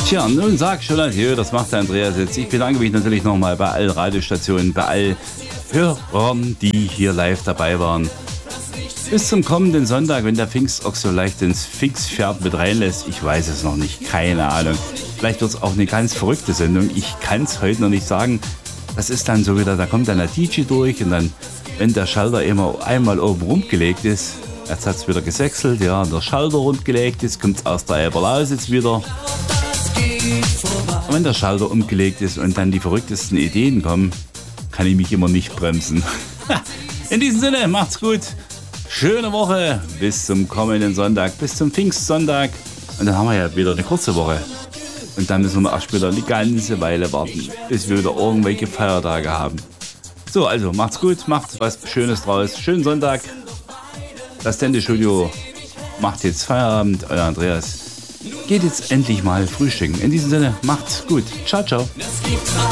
Tja, nun sag schon adieu, das macht der Andreas jetzt. Ich bedanke mich natürlich nochmal bei allen Radiostationen, bei allen Hörern, die hier live dabei waren. Bis zum kommenden Sonntag, wenn der Pfingstochs so leicht ins Fixpferd mit reinlässt. Ich weiß es noch nicht, keine Ahnung. Vielleicht wird es auch eine ganz verrückte Sendung. Ich kann es heute noch nicht sagen. Das ist dann so wieder, da kommt dann der DJ durch und dann, wenn der Schalter immer einmal oben rumgelegt ist, jetzt hat es wieder gesächselt, ja, der Schalter rumgelegt ist, kommt es aus der Elberlausitz wieder. Und wenn der Schalter umgelegt ist und dann die verrücktesten Ideen kommen, kann ich mich immer nicht bremsen. In diesem Sinne, macht's gut. Schöne Woche. Bis zum kommenden Sonntag. Bis zum Pfingstsonntag. Und dann haben wir ja wieder eine kurze Woche. Und dann müssen wir erst wieder eine ganze Weile warten, bis wir wieder irgendwelche Feiertage haben. So, also macht's gut. Macht was Schönes draus. Schönen Sonntag. Das Sendestudio macht jetzt Feierabend. Euer Andreas geht jetzt endlich mal frühstücken. In diesem Sinne, macht's gut. Ciao, ciao.